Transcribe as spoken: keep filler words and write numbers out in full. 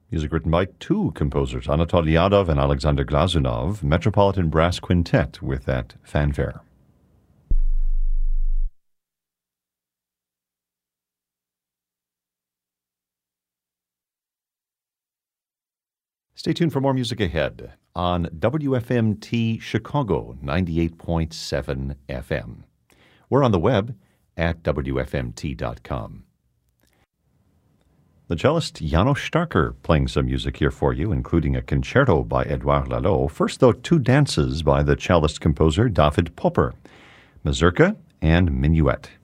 Music written by two composers, Anatoly Yadov and Alexander Glazunov, Metropolitan Brass Quintet with that fanfare. Stay tuned for more music ahead on W F M T Chicago ninety-eight point seven F M. We're on the web at W F M T dot com. The cellist Janos Starker playing some music here for you, including a concerto by Edouard Lalo. First, though, two dances by the cellist-composer David Popper, Mazurka and Minuet.